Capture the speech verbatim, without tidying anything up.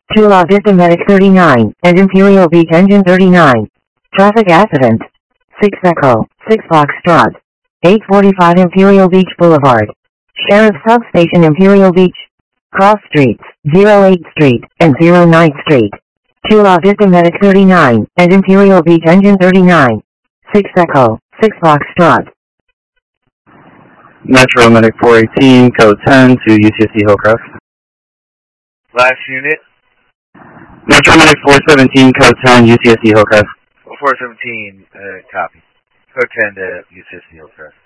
Tula Vista Medic thirty-nine, and Imperial Beach Engine thirty-nine. Traffic accident. six Echo, six Foxtrot. eight forty-five Imperial Beach Boulevard. Sheriff Substation Imperial Beach. Cross Streets, zero eighth Street, and zero ninth Street. Tula Vista Medic thirty-nine, and Imperial Beach Engine thirty-nine. six Echo, six Foxtrot. Metro Medic four eighteen, code ten to U C S D Hillcrest. Last unit. Metro Medic four seventeen, code ten, U C S D Hillcrest. four seventeen, uh, copy. Code ten to U C S D Hillcrest.